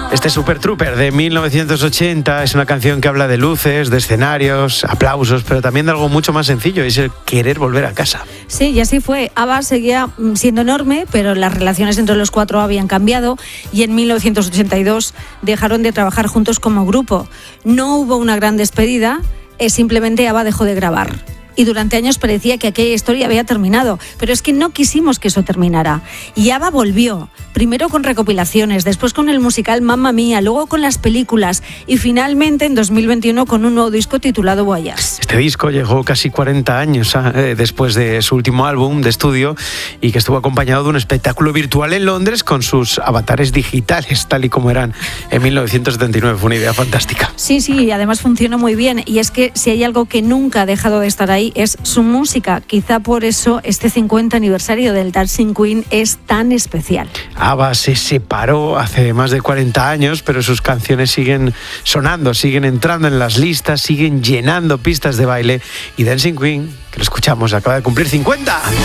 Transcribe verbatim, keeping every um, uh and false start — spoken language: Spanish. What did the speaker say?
Este Super Trooper de mil novecientos ochenta es una canción que habla de luces, de escenarios, aplausos, pero también de algo mucho más sencillo, es el querer volver a casa. Sí, y así fue. ABBA seguía siendo enorme, pero las relaciones entre los cuatro habían cambiado y en mil novecientos ochenta y dos dejaron de trabajar juntos como grupo. No hubo una gran despedida, eh, simplemente ABBA dejó de grabar. Y durante años parecía que aquella historia había terminado, pero es que no quisimos que eso terminara. Y ABBA volvió, primero con recopilaciones, después con el musical Mamma Mía, luego con las películas y finalmente en dos mil veintiuno con un nuevo disco titulado Voyage. Este disco llegó casi cuarenta años eh, después de su último álbum de estudio y que estuvo acompañado de un espectáculo virtual en Londres con sus avatares digitales, tal y como eran en mil novecientos setenta y nueve. Fue una idea fantástica. Sí, sí, y además funcionó muy bien. Y es que si hay algo que nunca ha dejado de estar ahí es su música. Quizá por eso este cincuenta aniversario del Dancing Queen es tan especial. ABBA se separó hace más de cuarenta años, pero sus canciones siguen sonando, siguen entrando en las listas, siguen llenando pistas de baile. Y Dancing Queen, que lo escuchamos, acaba de cumplir cincuenta.